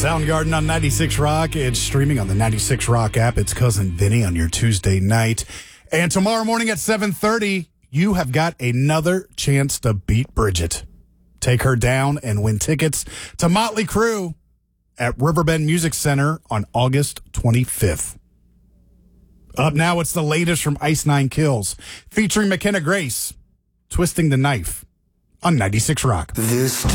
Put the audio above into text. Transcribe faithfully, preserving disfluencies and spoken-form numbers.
Soundgarden on ninety-six Rock. It's streaming on the ninety-six Rock app. It's Cousin Vinny on your Tuesday night. And tomorrow morning at seven thirty, you have got another chance to beat Bridget. Take her down and win tickets to Motley Crue at Riverbend Music Center on August twenty-fifth. Up now, it's the latest from Ice Nine Kills, featuring McKenna Grace, Twisting the Knife on ninety-six Rock. This